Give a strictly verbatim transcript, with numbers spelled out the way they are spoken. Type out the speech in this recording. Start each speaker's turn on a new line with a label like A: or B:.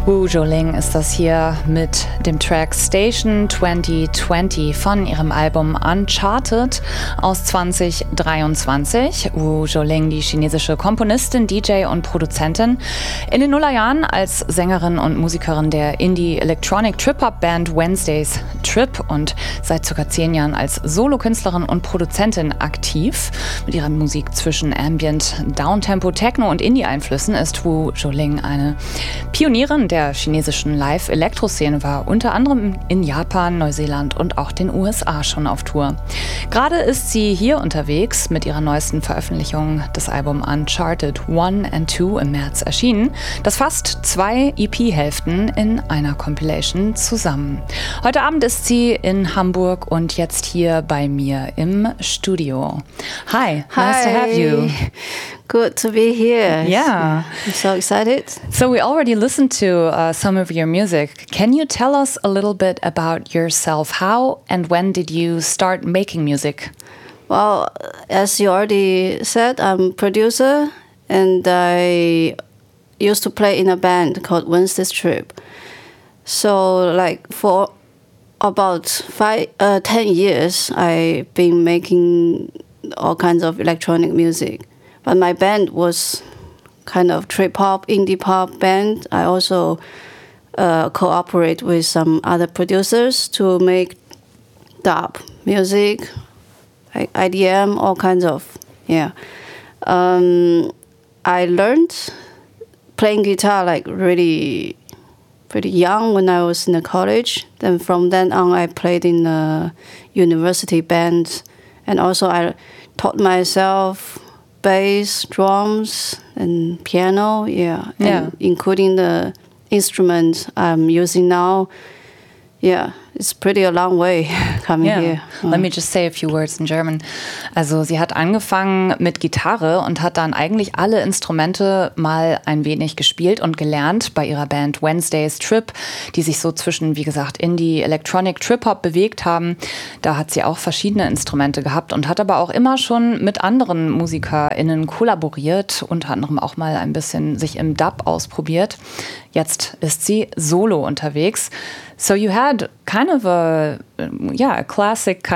A: Wu Zhouling ist das hier mit dem Track Station zwanzig zwanzig von ihrem Album Uncharted aus zwanzig dreiundzwanzig. Wu Zhouling, die chinesische Komponistin, D J und Produzentin, in den Nullerjahren als Sängerin und Musikerin der Indie-Electronic-Trip-Hop-Band Wednesdays Trip und seit ca. zehn Jahren als Solokünstlerin und Produzentin aktiv. Mit ihrer Musik zwischen Ambient, Downtempo, Techno und Indie-Einflüssen ist Wu Zhouling eine Pionierin der der chinesischen Live-Elektro-Szene, war unter anderem in Japan, Neuseeland und auch den U S A schon auf Tour. Gerade ist sie hier unterwegs mit ihrer neuesten Veröffentlichung, das Album Uncharted eins and zwei im März erschienen, das fasst zwei E P-Hälften in einer Compilation zusammen. Heute Abend ist sie in Hamburg und jetzt hier bei mir im Studio. Hi,
B: Hi.
A: Nice to have you.
B: Good to be here.
A: Yeah.
B: I'm so excited.
A: So we already listened to uh, some of your music. Can you tell us a little bit about yourself? How and when did you start making music?
B: Well, as you already said, I'm a producer and I used to play in a band called Wednesdays Trip. So like for about five, uh, ten years, I've been making all kinds of electronic music. But my band was kind of trip-hop, indie-pop band. I also uh, cooperate with some other producers to make dub music, like I D M, all kinds of, yeah. Um, I learned playing guitar like really pretty young when I was in the college. Then from then on, I played in a university band. And also I taught myself bass, drums, and piano, yeah, and
A: yeah,
B: including the instruments I'm using now. Yeah, it's pretty a long way coming
A: yeah.
B: here.
A: Let me just say a few words in German. Also sie hat angefangen mit Gitarre und hat dann eigentlich alle Instrumente mal ein wenig gespielt und gelernt bei ihrer Band Wednesdays Trip, die sich so zwischen, wie gesagt, Indie, Electronic, Trip-Hop bewegt haben. Da hat sie auch verschiedene Instrumente gehabt und hat aber auch immer schon mit anderen MusikerInnen kollaboriert, unter anderem auch mal ein bisschen sich im Dub ausprobiert. Jetzt ist sie solo unterwegs. So you had kind of a, yeah, a classic kind